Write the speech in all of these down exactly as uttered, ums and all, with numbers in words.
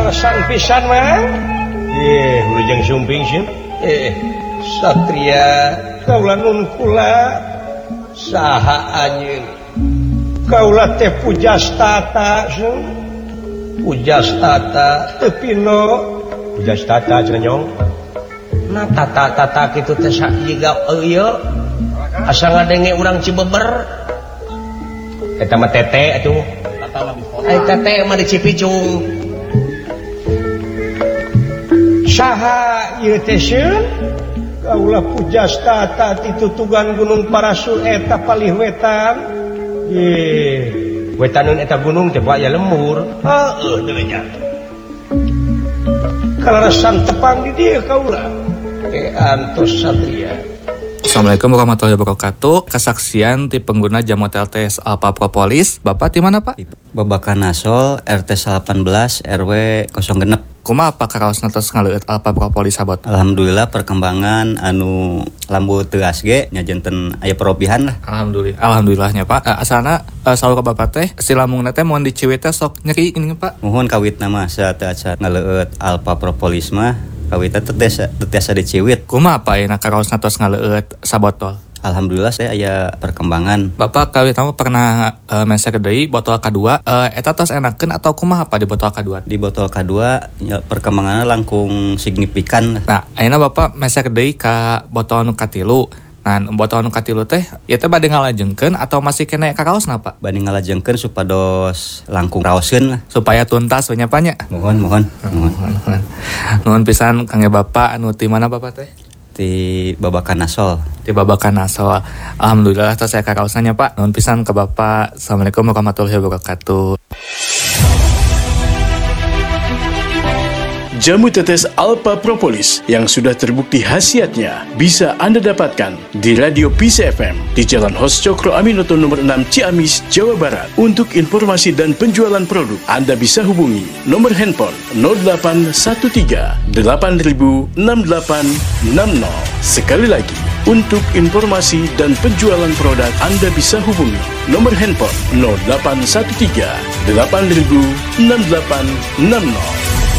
leresan pisan mah. Eh, urang sumping sih. Eh, Satria kaula nun kula saha anjeun. Kaula teh Pujastata, Pujastata teu pino. Pujastata cenah nyong. Nah tata-tata kitu teh sajiga eueuh. Asa ngadenge urang Cibeber. Eta mah tete atuh. Ai tete mah di Cipicung. Saha ieu teh sieun? Kaula Pujastata ti tutugan Gunung Parasu eta palih wetan. Ye, wetaneun eta gunung teh aya lembur. Heeh, teu nya. Kalarasan tepang di dieu kaula. Teh antos Satria. Assalamualaikum warahmatullahi wabarakatuh. Kesaksian ti pengguna jamu T L T S Alpha Propolis. Bapak di mana, Pak? Babakan Nasol R T delapan belas R W nol genep. Kumaha apa karaosna tos ngaleueut Alpha Propolis sabot? Alhamdulillah perkembangan anu lambu teu asge nya janten aya perobihan lah. Alhamdulillah. Alhamdulillahnya, Pak. Uh, asalna uh, saur ka Bapak teh si lambungna teh mun diciwit teh sok nyeri ini, Pak. Mohon kawitna mah saat-saat ngaleueut Alpha Propolis mah kawitna teu tiasa diciwit. Kumaha apa ayeuna karaosna tos ngaleueut sabotol? Alhamdulillah saya aya perkembangan. Bapak kawit tamu pernah uh, mesek deui botol kedua, uh, eta tos enakeun atau kumaha apa di botol kedua? Di botol kedua ya, perkembangannya langkung signifikan. Nah, ayeuna Bapak mesek deui ka botol nu katilu. Nah, botol nu katilu teh ieu teh bade ngalajengkeun atau masih kena karaosna, Pak? Bade ngalajengkeun supados langkung raoskeun lah. Supaya tuntas we nya, Pak nya. Mohon, mohon. Mohon. Nuhun pisan kangge Bapak anu ti mana Bapak teh? Di Babakan Nasol. Di Babakan Nasol. Alhamdulillah tos saya karaosanya, Pak. Nuhun pisan ke Bapak. Assalamualaikum warahmatullahi wabarakatuh. Jamu tetes Alpha Propolis yang sudah terbukti khasiatnya bisa Anda dapatkan di Radio P C F M di Jalan Hos Cokro Aminoto nomor enam Ciamis, Jawa Barat. Untuk informasi dan penjualan produk, Anda bisa hubungi nomor handphone nol delapan satu tiga delapan nol enam delapan enam nol. Sekali lagi, untuk informasi dan penjualan produk, Anda bisa hubungi nomor handphone nol delapan satu tiga delapan nol enam delapan enam nol.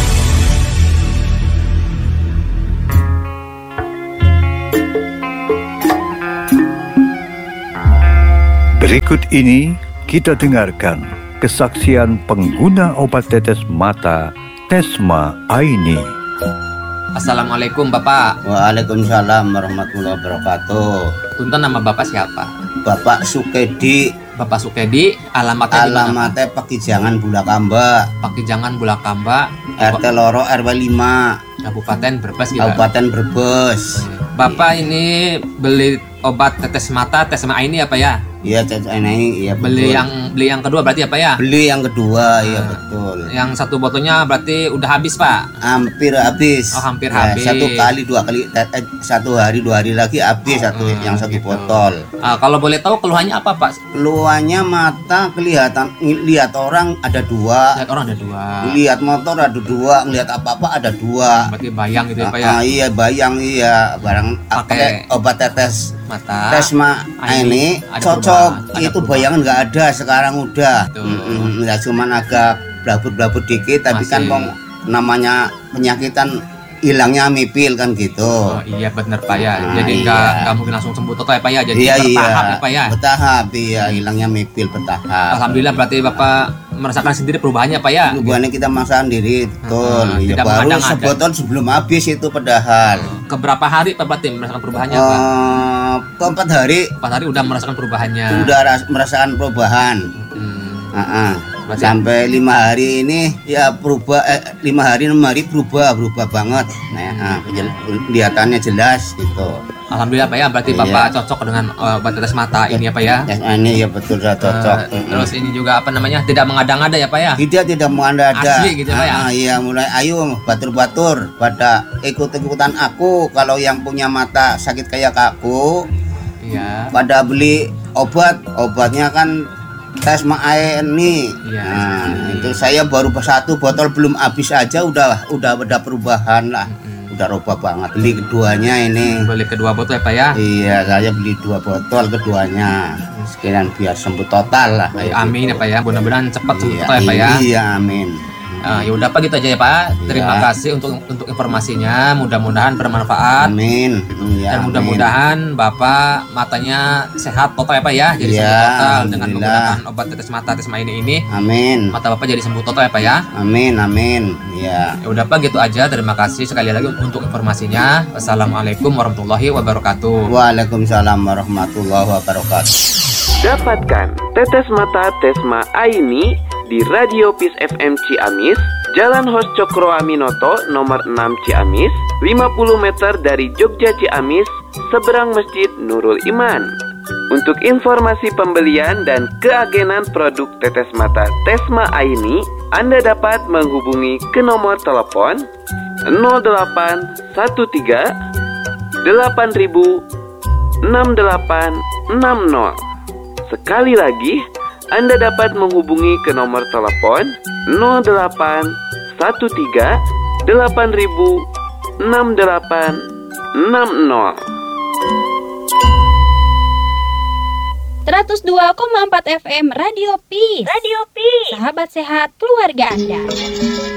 Berikut ini kita dengarkan kesaksian pengguna obat tetes mata Tesma Aini. Assalamualaikum Bapak. Waalaikumsalam warahmatullahi wabarakatuh. Punten, nama Bapak siapa? Bapak Sukedi. Bapak Sukedi, alamatnya di mana? Alamatnya Pakijangan Bulakamba. Pakijangan Bulakamba, R T loro R W lima. Kabupaten Brebes gitu. Kabupaten Brebes. Bapak ini beli obat tetes mata Tesma Aini apa ya? Iya, tetes Aini, iya betul. Beli yang beli yang kedua berarti apa ya? Beli yang kedua, nah, iya betul. Yang satu botolnya berarti udah habis, Pak? Hampir habis. Oh, hampir nah, habis. Satu kali, dua kali, eh, satu hari, dua hari lagi habis satu hmm, yang satu gitu. Botol. Uh, kalau boleh tahu keluhannya apa, Pak? Keluhannya mata kelihatan, lihat orang ada dua. Lihat orang ada dua. Lihat motor ada dua, ngelihat apa-apa ada dua. Berarti bayang gitu ya, Pak ya? Ah, iya, bayang iya, barang pakai obat tetes mata Tesma Aini cocok. Itu bayangan nggak ada sekarang udah. Mm-mm, ya cuman agak blabut-blabut dikit, tapi masih. Kan kong, namanya penyakitan hilangnya mipil kan gitu. Oh iya benar Pak ya. Nah, jadi nggak iya. nggak mungkin langsung sembuh total ya Pak ya. Jadi iya, bertahap iya. ya Pak ya. Bertahap iya, hilangnya mipil bertahap. Alhamdulillah berarti Bapak merasakan sendiri perubahannya Pak ya. Perubahannya kita merasakan sendiri, betul. Hmm, ya, baru sebotol sebelum habis itu padahal. Keberapa hari Pak berarti merasakan perubahannya uh, Pak? Keempat hari. Empat hari udah merasakan perubahannya. Udah ras- merasakan perubahan. Hmm. Uh-uh. Berarti sampai lima hari ini ya berubah, eh, lima hari enam hari berubah berubah banget. Nah, uh, kelihatannya jelas gitu. Alhamdulillah Pak ya, berarti iya. Bapak cocok dengan obat uh, tetes mata ini ya Pak ya? Ya, ini ya betul saya cocok. Uh, mm-hmm. Terus ini juga apa namanya, tidak mengada-ngada ya Pak ya? Tidak, tidak mengada-ngada. Asli gitu Pak ya? Ah, iya, mulai ayo batur-batur pada ikut-ikutan aku. Kalau yang punya mata sakit kayak aku, iya. Pada beli obat, obatnya kan Tesma Aini. Iya, nah, iya. Itu saya baru satu botol belum habis aja udah udah ada perubahan lah. Mm-hmm. Udah rubah banget. Beli keduanya ini. Beli kedua botol ya Pak ya? Iya, saya beli dua botol keduanya. Sekalian biar sembuh total lah. Amin gitu. Ya Pak ya. Mudah-mudahan cepat sembuh iya, total ya Pak ya. Iya, amin. Uh, ya udah Pak gitu aja ya Pak. Terima Ya. kasih untuk untuk informasinya. Mudah-mudahan bermanfaat. Amin. Ya, Dan mudah-mudahan Bapak matanya sehat total ya Pak ya. Jadi Ya, sembuh total dengan alhamdulillah. menggunakan obat tetes mata Tesma ini ini. Amin. Mata Bapak jadi sembuh total ya Pak ya. Amin. Amin. Ya. Ya udah Pak gitu aja. Terima kasih sekali lagi untuk informasinya. Wassalamualaikum warahmatullahi wabarakatuh. Waalaikumsalam warahmatullahi wabarakatuh. Dapatkan tetes mata Tesma Aini di Radio Peace F M Ciamis, Jalan Hos Cokro Aminoto nomor enam Ciamis, lima puluh meter dari Jogja Ciamis, seberang Masjid Nurul Iman. Untuk informasi pembelian dan keagenan produk tetes mata Tesma Aini, Anda dapat menghubungi ke nomor telepon nol delapan satu tiga delapan ribu enam delapan enam nol. Sekali lagi, Anda dapat menghubungi ke nomor telepon nol delapan satu tiga delapan ribu enam delapan enam nol. seratus dua koma empat F M Radio Peace. Radio Peace. Sahabat sehat keluarga Anda.